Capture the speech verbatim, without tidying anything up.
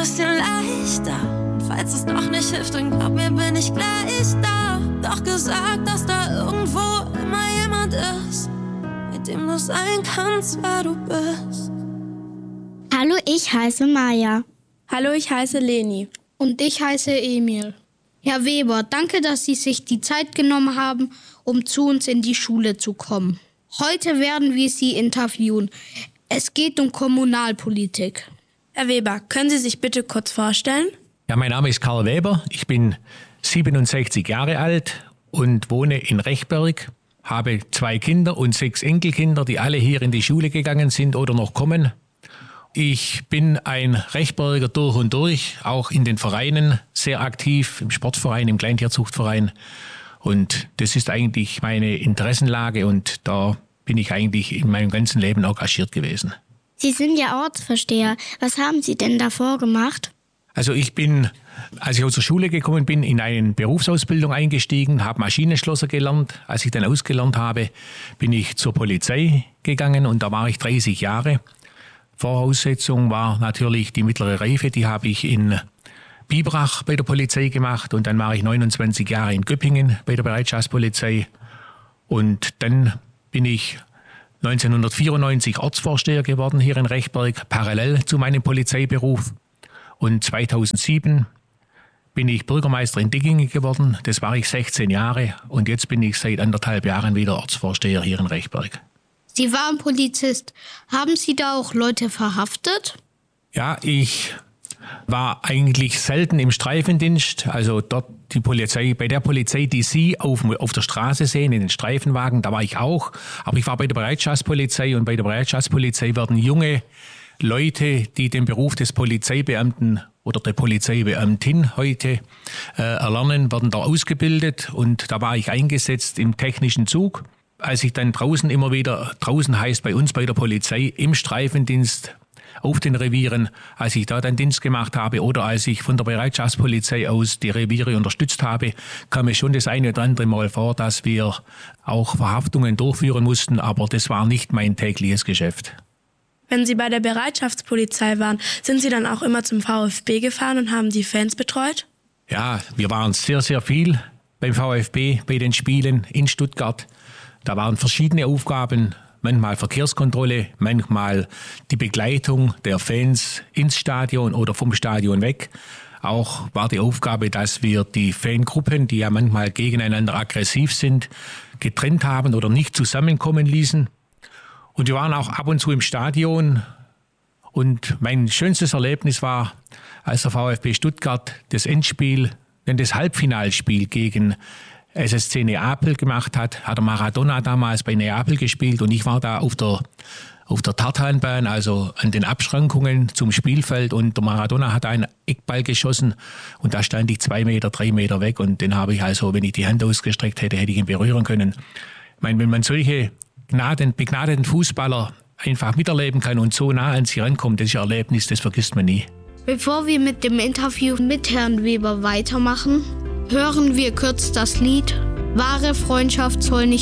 bisschen leichter. Und falls es doch nicht hilft, dann glaub mir, bin ich gleich da. Doch gesagt, dass da irgendwo immer jemand ist, mit dem du sein kannst, wer du bist. Hallo, ich heiße Maja. Hallo, ich heiße Leni. Und ich heiße Emil. Herr Weber, danke, dass Sie sich die Zeit genommen haben, um zu uns in die Schule zu kommen. Heute werden wir Sie interviewen. Es geht um Kommunalpolitik. Herr Weber, können Sie sich bitte kurz vorstellen? Ja, mein Name ist Karl Weber. Ich bin siebenundsechzig Jahre alt und wohne in Rechberg. Habe zwei Kinder und sechs Enkelkinder, die alle hier in die Schule gegangen sind oder noch kommen. Ich bin ein Rechberger durch und durch, auch in den Vereinen sehr aktiv, im Sportverein, im Kleintierzuchtverein. Und das ist eigentlich meine Interessenlage und da bin ich eigentlich in meinem ganzen Leben engagiert gewesen. Sie sind ja Ortsvorsteher. Was haben Sie denn davor gemacht? Also ich bin, als ich aus der Schule gekommen bin, in eine Berufsausbildung eingestiegen, habe Maschinenschlosser gelernt. Als ich dann ausgelernt habe, bin ich zur Polizei gegangen und da war ich dreißig Jahre. Voraussetzung war natürlich die mittlere Reife, die habe ich in Biberach bei der Polizei gemacht und dann war ich neunundzwanzig Jahre in Göppingen bei der Bereitschaftspolizei und dann bin ich neunzehnhundertvierundneunzig Ortsvorsteher geworden hier in Rechberg, parallel zu meinem Polizeiberuf und zweitausendsieben bin ich Bürgermeister in Diggingen geworden, das war ich sechzehn Jahre und jetzt bin ich seit anderthalb Jahren wieder Ortsvorsteher hier in Rechberg. Sie waren Polizist. Haben Sie da auch Leute verhaftet? Ja, ich war eigentlich selten im Streifendienst. Also dort die Polizei, bei der Polizei, die Sie auf, auf der Straße sehen, in den Streifenwagen, da war ich auch. Aber ich war bei der Bereitschaftspolizei und bei der Bereitschaftspolizei werden junge Leute, die den Beruf des Polizeibeamten oder der Polizeibeamtin heute äh, erlernen, werden da ausgebildet. Und da war ich eingesetzt im technischen Zug. Als ich dann draußen immer wieder, draußen heißt bei uns bei der Polizei, im Streifendienst auf den Revieren, als ich da dann Dienst gemacht habe oder als ich von der Bereitschaftspolizei aus die Reviere unterstützt habe, kam es schon das eine oder andere Mal vor, dass wir auch Verhaftungen durchführen mussten, aber das war nicht mein tägliches Geschäft. Wenn Sie bei der Bereitschaftspolizei waren, sind Sie dann auch immer zum VfB gefahren und haben die Fans betreut? Ja, wir waren sehr, sehr viel beim VfB, bei den Spielen in Stuttgart. Da waren verschiedene Aufgaben, manchmal Verkehrskontrolle, manchmal die Begleitung der Fans ins Stadion oder vom Stadion weg. Auch war die Aufgabe, dass wir die Fangruppen, die ja manchmal gegeneinander aggressiv sind, getrennt haben oder nicht zusammenkommen ließen. Und wir waren auch ab und zu im Stadion. Und mein schönstes Erlebnis war, als der VfB Stuttgart das Endspiel, denn das Halbfinalspiel gegen S S C Neapel gemacht hat, hat der Maradona damals bei Neapel gespielt und ich war da auf der, auf der Tartanbahn, also an den Abschrankungen zum Spielfeld und der Maradona hat einen Eckball geschossen und da stand ich zwei Meter, drei Meter weg und den habe ich also, wenn ich die Hand ausgestreckt hätte, hätte ich ihn berühren können. Ich meine, wenn man solche Gnaden, begnadeten Fußballer einfach miterleben kann und so nah an sie rankommt, das ist ein Erlebnis, das vergisst man nie. Bevor wir mit dem Interview mit Herrn Weber weitermachen, hören wir kurz das Lied "Wahre Freundschaft soll nicht